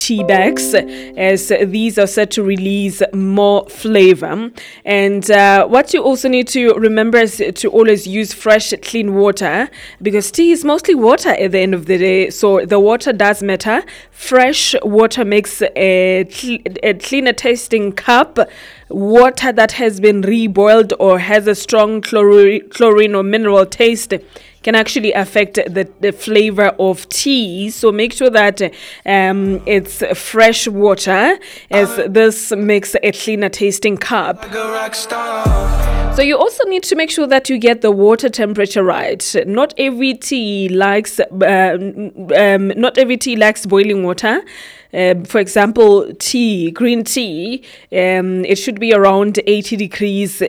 tea bags, as these are set to release more flavor. And what you also need to remember is to always use fresh, clean water, because tea is mostly water at the end of the day. So the water does matter. Fresh water makes a cleaner tasting cup. Water that has been reboiled or has a strong chlorine or mineral taste can actually affect the flavor of tea. So make sure that it's fresh water, as this makes a cleaner tasting cup. So you also need to make sure that you get the water temperature right. Not every tea likes boiling water. For example, green tea, it should be around 80 degrees